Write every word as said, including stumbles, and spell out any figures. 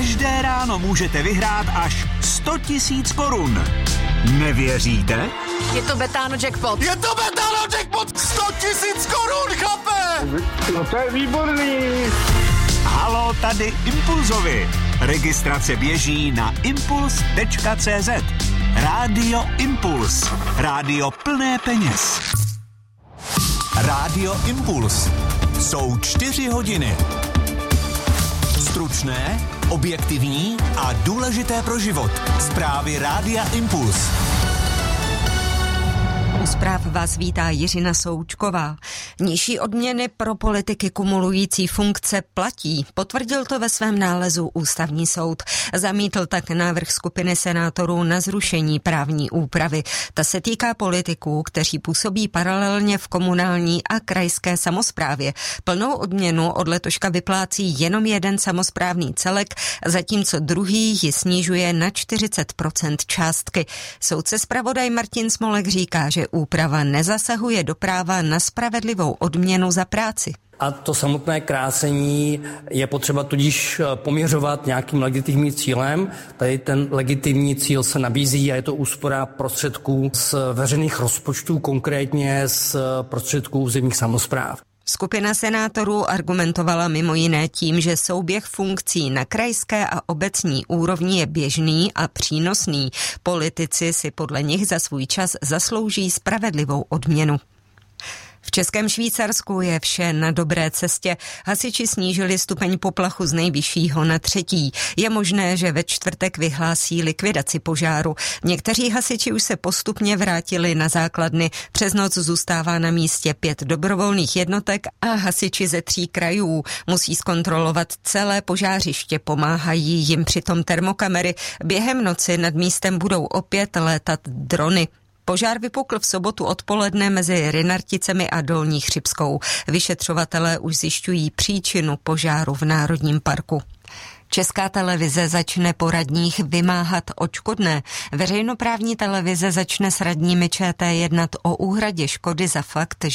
Každé ráno můžete vyhrát až sto tisíc korun. Nevěříte? Je to Betano jackpot. Je to Betano jackpot! sto tisíc korun, chlape! No to je výborný. Haló, tady Impulzovi. Registrace běží na impuls tečka cé zet. Rádio Impuls. Rádio plné peněz. Rádio Impuls. Jsou čtyři hodiny. Stručné, objektivní a důležité pro život. Zprávy Rádia Impuls. U zpráv vás vítá Jiřina Součková. Nižší odměny pro politiky kumulující funkce platí. Potvrdil to ve svém nálezu Ústavní soud. Zamítl tak návrh skupiny senátorů na zrušení právní úpravy. Ta se týká politiků, kteří působí paralelně v komunální a krajské samosprávě. Plnou odměnu od letoška vyplácí jenom jeden samosprávný celek, zatímco druhý ji snižuje na čtyřicet procent částky. Soudce zpravodaj Martin Smolek říká, že úprava nezasahuje do práva na spravedlivou odměnu za práci. A to samotné krácení je potřeba tudíž poměřovat nějakým legitimním cílem. Tady ten legitimní cíl se nabízí a je to úspora prostředků z veřejných rozpočtů, konkrétně z prostředků územních samospráv. Skupina senátorů argumentovala mimo jiné tím, že souběh funkcí na krajské a obecní úrovni je běžný a přínosný. Politici si podle nich za svůj čas zaslouží spravedlivou odměnu. V Českém Švýcarsku je vše na dobré cestě. Hasiči snížili stupeň poplachu z nejvyššího na třetí. Je možné, že ve čtvrtek vyhlásí likvidaci požáru. Někteří hasiči už se postupně vrátili na základny. Přes noc zůstává na místě pět dobrovolných jednotek a hasiči ze tří krajů musí zkontrolovat celé požářiště. Pomáhají jim přitom termokamery. Během noci nad místem budou opět létat drony. Požár vypukl v sobotu odpoledne mezi Rynarticemi a Dolní Chřibskou. Vyšetřovatelé už zjišťují příčinu požáru v Národním parku. Česká televize začne po radních vymáhat odškodné. Veřejnoprávní televize začne s radními ČT jednat o úhradě škody za fakt,